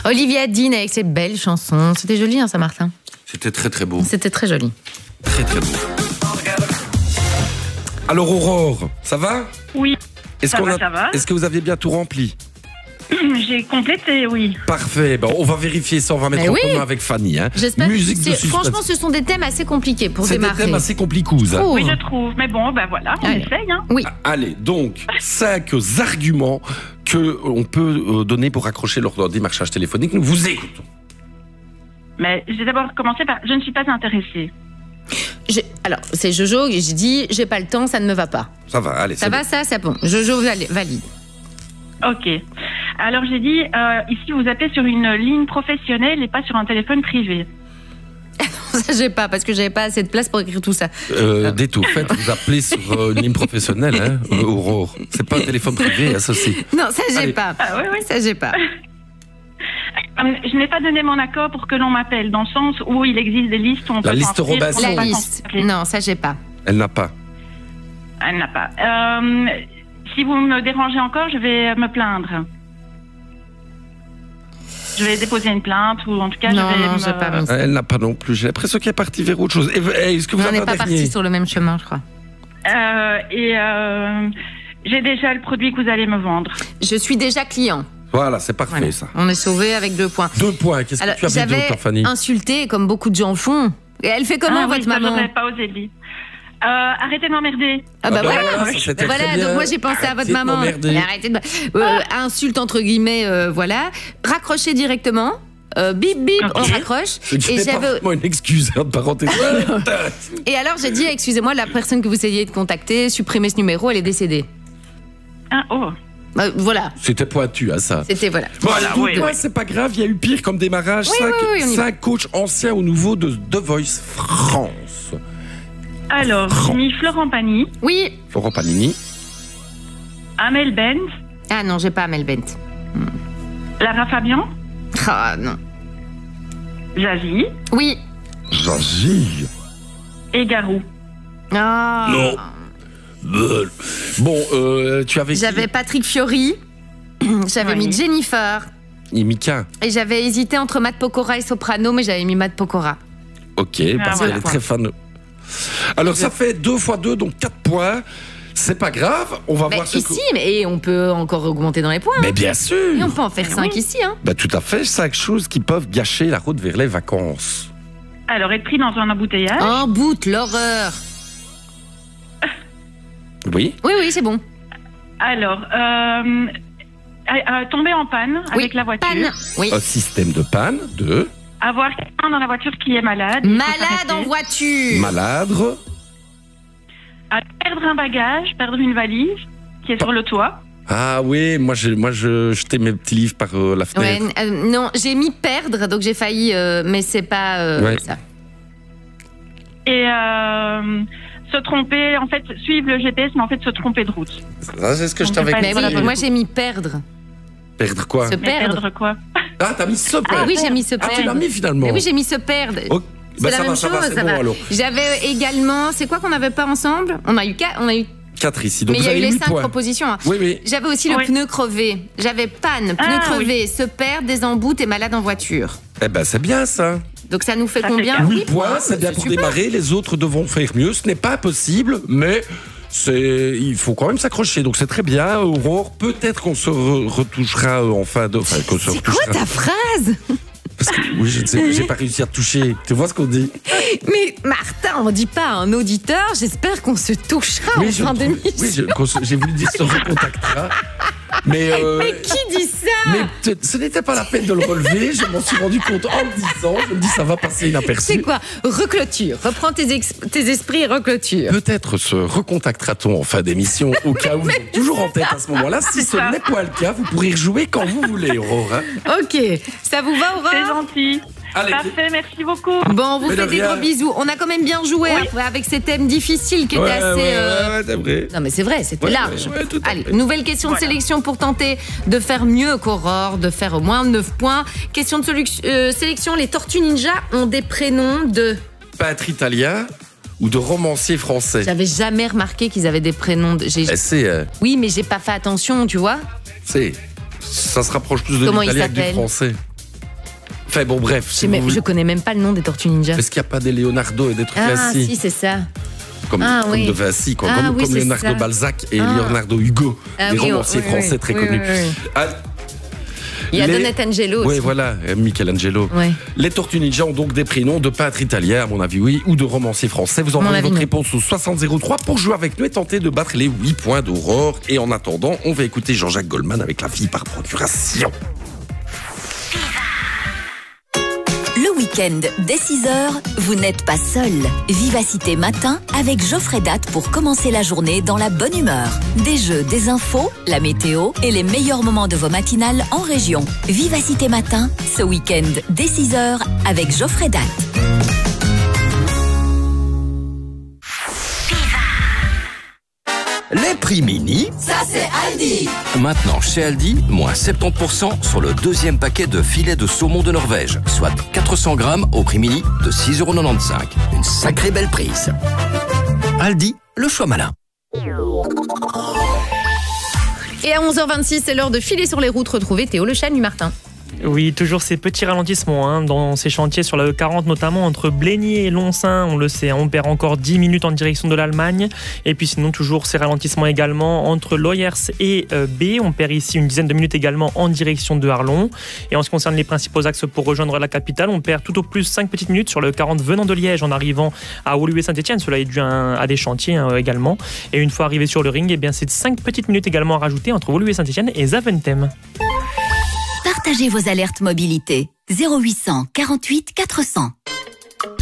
Olivia Dean avec ses belles chansons. C'était joli, hein, Saint-Martin. C'était très très beau. C'était très joli. Très très beau. Alors Aurore, ça va? Oui, ça va. Est-ce que vous aviez bien tout rempli? J'ai complété, oui. Parfait, bon, on va vérifier ça, on va mettre en commun avec Fanny. Hein. J'espère. Musique de suspense. Franchement, ce sont des thèmes assez compliqués pour démarrer. C'est des thèmes assez compliqués. Hein. Oui, je trouve. Mais bon, ben voilà, on essaye. Hein. Oui. Allez, donc, 5 arguments qu'on peut donner pour accrocher lors d'un démarchage téléphonique. Nous vous écoutons. Mais je vais d'abord commencer par je ne suis pas intéressée. Alors, c'est Jojo, j'ai dit, j'ai pas le temps, ça ne me va pas. Ça va, allez. Ça va, bon. ça, c'est bon. Jojo valide. Ok. Alors, j'ai dit, ici, vous appelez sur une ligne professionnelle et pas sur un téléphone privé. Ça, j'ai pas, parce que j'avais pas assez de place pour écrire tout ça. Détour, faites, vous appelez sur une ligne professionnelle, hein, Aurore. C'est pas un téléphone privé, associé. Non, ça, j'ai pas. Ah, oui. Ça, j'ai pas. Je n'ai pas donné mon accord pour que l'on m'appelle, dans le sens où il existe des listes où on peut La liste s'inscrire Robinson. pour La pas liste. s'appeler. Non, ça, j'ai pas. Elle n'a pas. Elle n'a pas. Si vous me dérangez encore, je vais me plaindre. Je vais déposer une plainte ou en tout cas Non, je vais non, j'ai pas mis ça. Elle n'a pas non plus. J'ai l'impression qu'elle est partie vers autre chose. Est-ce que vous On avez n'est un pas dernier? partis sur le même chemin, je crois. J'ai déjà le produit que vous allez me vendre. Je suis déjà client. Voilà, c'est parfait Voilà. ça. On est sauvé avec 2 points. 2 points. Qu'est-ce que tu avais j'avais d'autre, Fanny? insulté, comme beaucoup de gens font. Et elle fait comment, votre maman? Je n'aurais pas osé dire. Arrêtez de m'emmerder. Ah bah voilà, ça, c'était voilà, très bien. donc moi j'ai pensé à votre Arrêtez de maman. m'emmerder. Arrêtez de insulte entre guillemets, voilà. Raccrochez directement. Bip bip, on raccroche. Et j'avais une excuse, hein, de parenthèse. Et alors j'ai dit, excusez-moi, la personne que vous essayez de contacter, supprimez ce numéro, elle est décédée. Ah oh. Voilà. C'était pointu, hein, ça. C'était voilà. Voilà, oui, oui. C'est pas grave, il y a eu pire comme démarrage. Oui, 5 coachs anciens ou nouveaux de The Voice France. Alors, j'ai mis Florent Pagny, Oui. Florent Panini. Amel Bent, Ah non, j'ai pas Amel Bent. Lara Fabian, Ah non. Zazie Oui. Zazie. et Garou. Ah. Non. Bon, tu avais qui? J'avais Patrick Fiori. J'avais mis Jennifer. Et Mika. Et j'avais hésité entre Matt Pokora et Soprano, mais j'avais mis Matt Pokora. Ok, parce voilà. qu'elle est très fan. Alors, ça fait 2 x 2, donc 4 points. C'est pas grave, on va Mais voir ce ici, et on peut encore augmenter dans les points. Mais bien sûr. Et on peut en faire 5 ici. Hein. Bah, tout à fait, 5 choses qui peuvent gâcher la route vers les vacances. Alors, être pris dans un embouteillage. En bout, l'horreur. Oui. Oui, c'est bon. Alors, tomber en panne avec la voiture. Panne. Oui. Un système de panne, 2. Avoir quelqu'un dans la voiture qui est malade. Malade en voiture. Maladre. Perdre un bagage, perdre une valise qui est sur le toit. Ah oui, moi je jetais mes petits livres par la Ouais, fenêtre. non, j'ai mis perdre, donc j'ai failli, mais c'est pas ça. Et se tromper, en fait, suivre le GPS, mais en fait se tromper de route. Ça, c'est ce que je Donc, t'avais c'est pas Mais conseillé. oui, moi j'ai mis perdre. Perdre quoi? Se Mais perdre. perdre quoi? Ah, t'as mis se perdre. Ah oui, j'ai mis se Ah, perdre. tu l'as mis finalement. Mais oui, j'ai mis se perdre. Ok. C'est Bah, la ça même va, ça va, chose, c'est ça bon va. alors. J'avais également, c'est quoi qu'on n'avait pas ensemble? On a eu 4 ici, donc mais il vous y a eu avez les 8 5 points. propositions. Hein. Oui. J'avais aussi le pneu crevé. J'avais panne, pneu crevé, se perdre, des emboutes et malade en voiture. Eh ben, c'est bien ça. Donc ça nous fait Ça combien? fait 8 points, c'est bien pour super. démarrer. Les autres devront faire mieux. Ce n'est pas possible, mais il faut quand même s'accrocher. Donc c'est très bien, Aurore. Peut-être qu'on se retouchera en fin de. Enfin, qu'on se C'est quoi retouchera. ta phrase? Parce que oui, je ne sais, j'ai pas réussi à toucher. Tu vois ce qu'on dit? Mais Martin, on dit pas à un auditeur, j'espère qu'on se touchera en fin d'émission. Oui, j'ai voulu dire se recontactera. Mais Qui dit ça? mais ce n'était pas la peine de le relever. Je m'en suis rendu compte en le disant. Je me dis, ça va passer inaperçu. C'est quoi? Reclôture. Reprends tes esprits et reclôture. Peut-être se recontactera-t-on en fin d'émission au cas où vous êtes toujours en tête à ce moment-là. Si ce n'est pas le cas, vous pourrez rejouer quand vous voulez, Aurore. Hein. Ok. Ça vous va, Aurore? C'est gentil. Allez. Parfait, merci beaucoup. Bon, on vous Mais de fait des rien. gros bisous. On a quand même bien joué après, avec ces thèmes difficiles qui étaient assez. Ouais, c'est vrai. Non mais c'est vrai, c'était Ouais, large. ouais, tout à Allez, fait. nouvelle question de sélection pour tenter de faire mieux qu'Aurore, de faire au moins 9 points. Question de sélection, les Tortues Ninja ont des prénoms de... Peintre italien ou de romancier français? J'avais jamais remarqué qu'ils avaient des prénoms de... Oui, mais j'ai pas fait attention, tu vois. Ça se rapproche plus de Comment il l'italien que du s'appelle? français. Enfin bon, bref. Je connais même pas le nom des Tortues Ninja. Est-ce qu'il n'y a pas des Leonardo et des trucs ainsi? Si, c'est ça. Comme de Vinci, quoi. Comme Leonardo Balzac et Leonardo Hugo, les romanciers français très connus. Il y a Donatello aussi. Oui, voilà, Michelangelo. Ouais. Les Tortues Ninja ont donc des prénoms de peintres italiens, à mon avis, oui, ou de romanciers français. Vous envoyez votre réponse au 6003 pour jouer avec nous et tenter de battre les 8 points d'Aurore. Et en attendant, on va écouter Jean-Jacques Goldman avec La fille par procuration. Le week-end, dès 6h, vous n'êtes pas seul. Vivacité Matin avec Geoffrey Date pour commencer la journée dans la bonne humeur. Des jeux, des infos, la météo et les meilleurs moments de vos matinales en région. Vivacité Matin, ce week-end, dès 6h avec Geoffrey Date. Les prix mini, ça c'est Aldi. Maintenant chez Aldi, moins 70% sur le deuxième paquet de filets de saumon de Norvège, soit 400 grammes au prix mini de 6,95 €. Une sacrée belle prise. Aldi, le choix malin. Et à 11h26, c'est l'heure de filer sur les routes. Retrouver Théo Le Chêne du Martin. Oui, toujours ces petits ralentissements dans ces chantiers sur la E40, notamment entre Blény et Lonsin. On le sait, on perd encore 10 minutes en direction de l'Allemagne. Et puis sinon, toujours ces ralentissements également entre Loyers et B. On perd ici une dizaine de minutes également en direction de Arlon. Et en ce qui concerne les principaux axes pour rejoindre la capitale, on perd tout au plus 5 petites minutes sur le 40 venant de Liège en arrivant à Woluwe-Saint-Etienne. Cela est dû à des chantiers également. Et une fois arrivé sur le ring, c'est 5 petites minutes également à rajouter entre Woluwe-Saint-Etienne et Zaventem. Partagez vos alertes mobilité 0800 48 400.